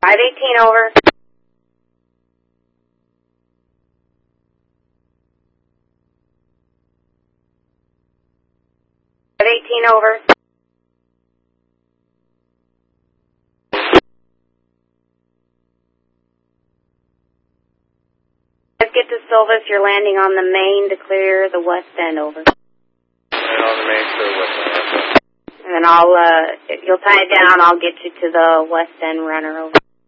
518 over. 518 over. Let's get to Silvis. You're landing on the main to clear the west end, over. And on the main to the west end. And then you'll tie it down. I'll get you to the west end runner, over.